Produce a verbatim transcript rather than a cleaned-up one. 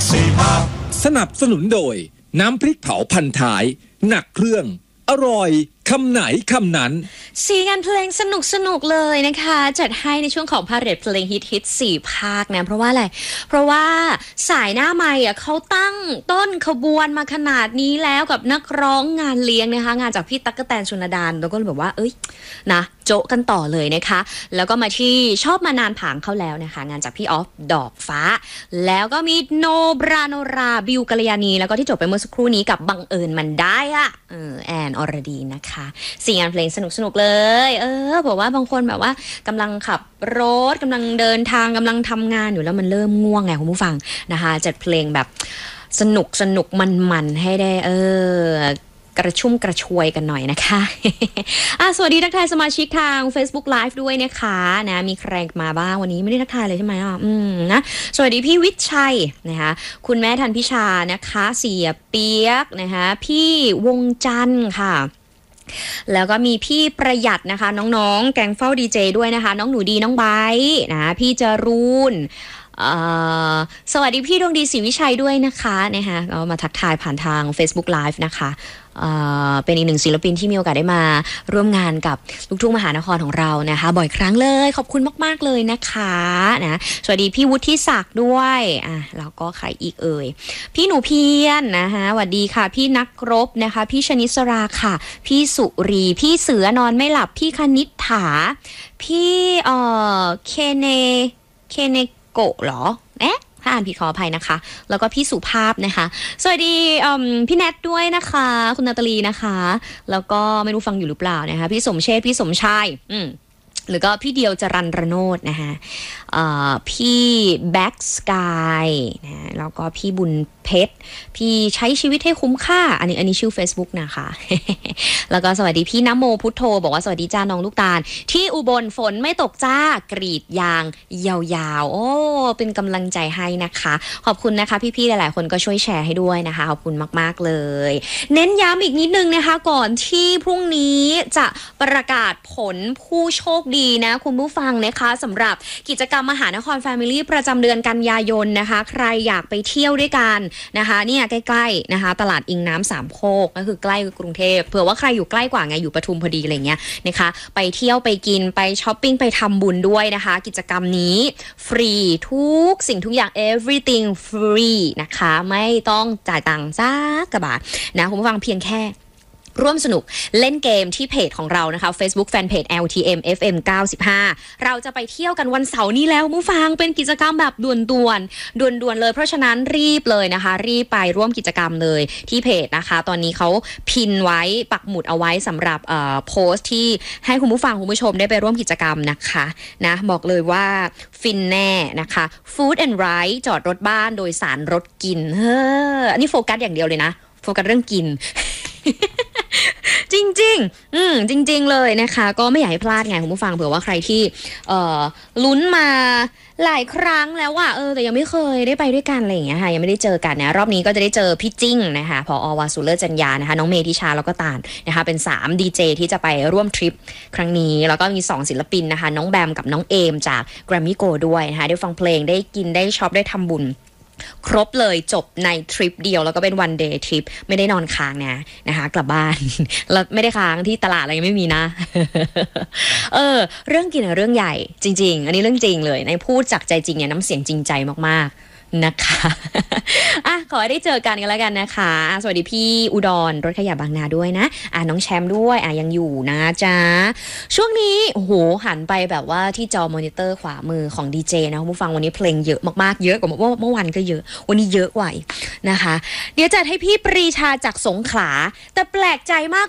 สนับสนุนโดยน้ำพริกเผาพันท้ายหนักเครื่องอร่อยคำไหนคำนั้นสีงานเพลงสนุกสนุกเลยนะคะจัดให้ในช่วงของพาเหรดเพลงฮิตฮิตสี่ภาคนะเพราะว่าอะไรเพราะว่าสายหน้าใหม่อ่ะเขาตั้งต้นขบวนมาขนาดนี้แล้วกับนักร้องงานเลี้ยงนะคะงานจากพี่ตั๊กแตนชลดาแล้วก็เลยแบบว่าเอ้ยนะโจ๊ะกันต่อเลยนะคะแล้วก็มาที่ชอบมานานผางเข้าแล้วนะคะงานจากพี่ออฟดอกฟ้าแล้วก็มีโนบราโนราบิวกัลยาณีแล้วก็ที่จบไปเมื่อสักครู่นี้กับบังเอิญมันได้อะเออแอนอรดีนะคะสี่งานเพลงสนุกสนุกเลยเออบอกว่าบางคนแบบว่ากำลังขับรถกำลังเดินทางกำลังทำงานอยู่แล้วมันเริ่มง่วงไงคุณผู้ฟังนะคะจัดเพลงแบบสนุกสนุกมันๆให้ได้เออกระชุ่มกระชวยกันหน่อยนะคะอ่ะสวัสดีทักทายสมาชิกทาง Facebook Live ด้วยนะคะนะมีใครมาบ้างวันนี้ไม่ได้ทักทายเลยใช่ไหมอ่ะอืมนะสวัสดีพี่วิชัยนะคะคุณแม่ทันพิชานะคะเสียเปียกนะคะพี่วงจันทร์ค่ะแล้วก็มีพี่ประหยัดนะคะน้องๆแกงเฝ้าดีเจด้วยนะคะน้องหนูดีน้องไบร์ทนะพี่จรูนสวัสดีพี่ดวงดีศรีวิชัยด้วยนะคะนะคะเรามาทักทายผ่านทาง Facebook Live นะคะเป็นอีกหนึ่งศิลปินที่มีโอกาสได้มาร่วมงานกับลูกทุ่งมหานครของเรานะคะบ่อยครั้งเลยขอบคุณมากๆเลยนะคะนะสวัสดีพี่วุฒิศักดิ์ด้วยอ่ะแล้วก็ใครอีกเอ่ยพี่หนูเพียรนะคะสวัสดีค่ะพี่นักรบนะคะพี่ชนิสราค่ะพี่สุรีพี่เสือนอนไม่หลับพี่คณิษฐาพี่เอ่อเคเนเคเนโกะเหรอเอ๊ะถ้าอ่านผิดขออภัยนะคะแล้วก็พี่สุภาพนะคะสวัสดีพี่แนทด้วยนะคะคุณนาตาลีนะคะแล้วก็ไม่รู้ฟังอยู่หรือเปล่านะคะพี่สมเชษพี่สมชายอืมหรือก็พี่เดียวจรัญรโนดนะคะพี่แบ็กสกายนะแล้วก็พี่บุญเพชรพี่ใช้ชีวิตให้คุ้มค่าอันนี้อันนี้ชื่อ Facebook นะคะ แล้วก็สวัสดีพี่น้ำโมพุทโธบอกว่าสวัสดีจ้าน้องลูกตาลที่อุบลฝนไม่ตกจ้ากรีดยางยาวๆโอ้เป็นกำลังใจให้นะคะขอบคุณนะคะพี่ๆหลายๆคนก็ช่วยแชร์ให้ด้วยนะคะขอบคุณมากๆเลยเน้นย้ำอีกนิดนึงนะคะก่อนที่พรุ่งนี้จะประกาศผลผู้โชคดีนะคุณผู้ฟังนะคะสำหรับกิจกรรมมหานคร Family ประจำเดือนกันยายนนะคะใครอยากไปเที่ยวด้วยกันนะคะเนี่ยใกล้ๆนะคะตลาดอิงน้ำสามโคกก็คือใกล้กรุงเทพเผื่อว่าใครอยู่ใกล้กว่าไงอยู่ปทุมพอดีอะไรเงี้ยนะคะไปเที่ยวไปกินไปช้อปปิ้งไปทำบุญด้วยนะคะกิจกรรมนี้ฟรีทุกสิ่งทุกอย่าง everything free นะคะไม่ต้องจ่ายตังค์สักกระบาทนะคุณผู้ฟังเพียงแค่ร่วมสนุกเล่นเกมที่เพจของเรานะคะ Facebook Fanpage แอล ที เอ็ม เอฟ เอ็ม เก้าสิบห้าเราจะไปเที่ยวกันวันเสาร์นี้แล้วผู้ฟังเป็นกิจกรรมแบบด่วนๆด่วนๆเลยเพราะฉะนั้นรีบเลยนะคะรีบไปร่วมกิจกรรมเลยที่เพจนะคะตอนนี้เขาพินไว้ปักหมุดเอาไว้สำหรับโพสต์ที่ให้คุณผู้ฟังคุณผู้ชมได้ไปร่วมกิจกรรมนะคะนะบอกเลยว่าฟินแน่นะคะ Food and Ride จอดรถบ้านโดยสารรถกินเฮ้ออันนี้โฟกัสอย่างเดียวเลยนะโฟกัสเรื่องกิน จริงๆอืมจริงๆเลยนะคะก็ไม่อยากให้พลาดไงคุณผู้ฟังเผื่อว่าใครที่เอ่อลุ้นมาหลายครั้งแล้วว่าเออแต่ยังไม่เคยได้ไปด้วยกันอะไรอย่างเงี้ยค่ะยังไม่ได้เจอกันนะรอบนี้ก็จะได้เจอพี่จิ้งนะคะผอ.วาสุเลอร์จันยานะคะน้องเมธิชาแล้วก็ตาลนะคะเป็นสามดีเจที่จะไปร่วมทริปครั้งนี้แล้วก็มีสองศิลปินนะคะน้องแบมกับน้องเอมจาก Grammy Go ด้วยนะคะได้ฟังเพลงได้กินได้ช็อปได้ทำบุญครบเลยจบในทริปเดียวแล้วก็เป็นวันเดย์ทริปไม่ได้นอนค้างนะนะคะกลับบ้านแล้วไม่ได้ค้างที่ตลาดอะไรไม่มีนะ เออเรื่องกินอะเรื่องใหญ่จริงๆอันนี้เรื่องจริงเลยในพูดจากใจจริงเนี่ยน้ำเสียงจริงใจมากๆนะคะอ่ะขอให้ได้เจอกันกันแล้วกันนะคะสวัสดีพี่อุดรรถขยะบางนาด้วยนะอ่ะน้องแชมป์ด้วยอ่ะยังอยู่นะจ๊ะช่วงนี้โอ้โหหันไปแบบว่าที่จอมอนิเตอร์ขวามือของดีเจนะคุณผู้ฟังวันนี้เพลงเยอะมากๆเยอะกว่าเมื่อเมื่อวันก็เยอะวันนี้เยอะกว่านะคะเดี๋ยวจัดให้พี่ปรีชาจากสงขลาแต่แปลกใจมาก